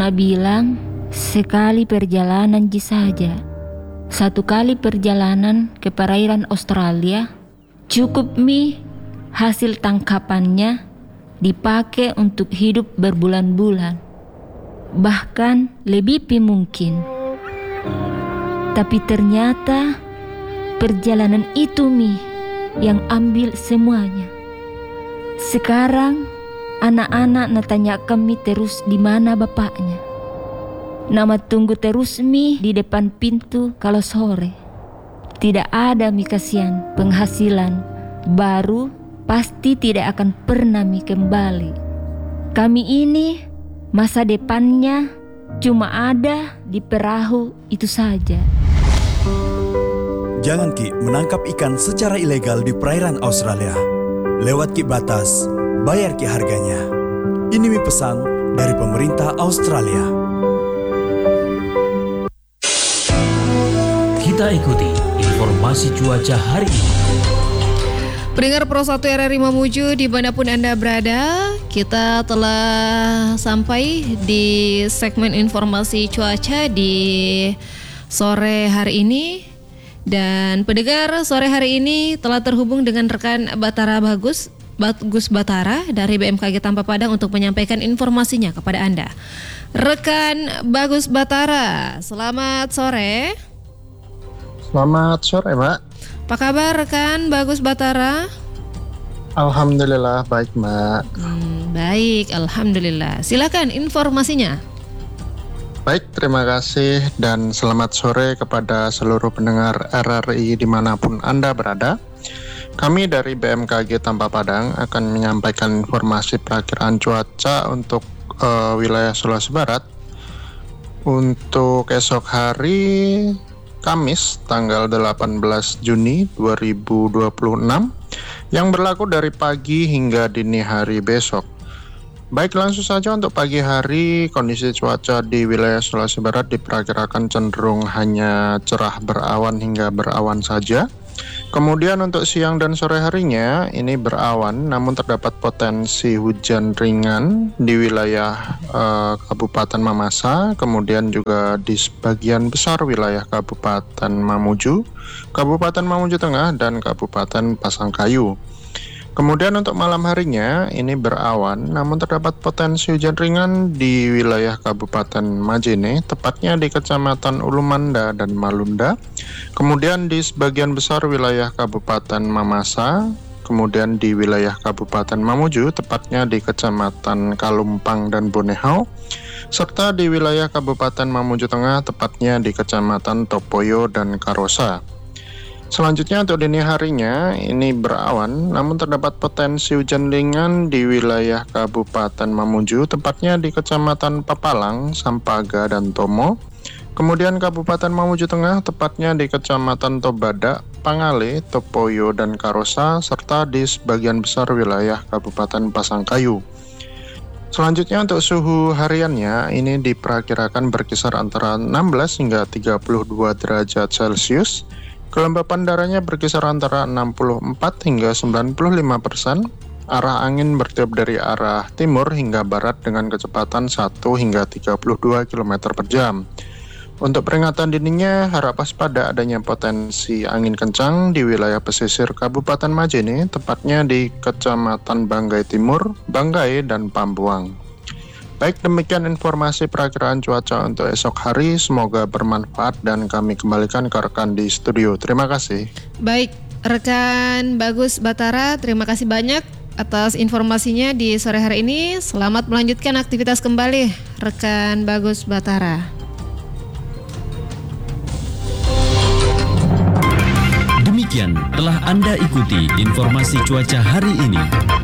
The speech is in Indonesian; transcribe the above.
pernah bilang, sekali perjalanan saja. 1 kali perjalanan ke perairan Australia, cukup hasil tangkapannya dipakai untuk hidup berbulan-bulan. Bahkan lebih mungkin. Tapi ternyata perjalanan itu yang ambil semuanya. Sekarang anak-anak natanya kami terus di mana bapaknya. Nama tunggu terus di depan pintu kalau sore. Tidak ada kasihan penghasilan baru pasti tidak akan pernah kembali. Kami ini masa depannya cuma ada di perahu itu saja. Jangan menangkap ikan secara ilegal di perairan Australia. Lewat batas, bayar harganya. Ini pesan dari pemerintah Australia. Kita ikuti informasi cuaca hari ini. Pendengar Pro 1 RRI Mamuju dimanapun Anda berada, kita telah sampai di segmen informasi cuaca di sore hari ini. Dan pendengar, sore hari ini telah terhubung dengan rekan Bagus Batara dari BMKG Tampa Padang untuk menyampaikan informasinya kepada Anda. Rekan Bagus Batara, selamat sore. Selamat sore, Mbak. Apa kabar rekan Bagus Batara? Alhamdulillah baik, Mbak. Baik, alhamdulillah. Silakan informasinya. Baik, terima kasih dan selamat sore kepada seluruh pendengar RRI dimanapun Anda berada. Kami dari BMKG Tampa Padang akan menyampaikan informasi perakiraan cuaca untuk wilayah Sulawesi Barat untuk esok hari Kamis tanggal 18 Juni 2026 yang berlaku dari pagi hingga dini hari besok. Baik, langsung saja untuk pagi hari kondisi cuaca di wilayah Sulawesi Barat diperkirakan cenderung hanya cerah berawan hingga berawan saja. Kemudian untuk siang dan sore harinya ini berawan namun terdapat potensi hujan ringan di wilayah Kabupaten Mamasa, kemudian juga di sebagian besar wilayah Kabupaten Mamuju, Kabupaten Mamuju Tengah dan Kabupaten Pasangkayu. Kemudian untuk malam harinya ini berawan namun terdapat potensi hujan ringan di wilayah Kabupaten Majene, tepatnya di Kecamatan Ulumanda dan Malunda. Kemudian di sebagian besar wilayah Kabupaten Mamasa, kemudian di wilayah Kabupaten Mamuju, tepatnya di Kecamatan Kalumpang dan Bonehau, serta di wilayah Kabupaten Mamuju Tengah, tepatnya di Kecamatan Topoyo dan Karosa. Selanjutnya untuk dini harinya ini berawan namun terdapat potensi hujan ringan di wilayah Kabupaten Mamuju, tepatnya di Kecamatan Papalang, Sampaga dan Tomo. Kemudian Kabupaten Mamuju Tengah, tepatnya di Kecamatan Tobadak, Pangale, Topoyo dan Karosa, serta di sebagian besar wilayah Kabupaten Pasangkayu. Selanjutnya untuk suhu hariannya ini diperkirakan berkisar antara 16 hingga 32 derajat Celcius. Kelembapan darahnya berkisar antara 64 hingga 95%. Arah angin bertiup dari arah timur hingga barat dengan kecepatan 1 hingga 32 km per jam. Untuk peringatan dininya, harap waspada adanya potensi angin kencang di wilayah pesisir Kabupaten Majene, tepatnya di Kecamatan Banggai Timur, Banggai, dan Pambuang. Baik, demikian informasi perakiraan cuaca untuk esok hari. Semoga bermanfaat dan kami kembalikan ke rekan di studio. Terima kasih. Baik, rekan Bagus Batara, terima kasih banyak atas informasinya di sore hari ini. Selamat melanjutkan aktivitas kembali, rekan Bagus Batara. Demikian telah Anda ikuti informasi cuaca hari ini.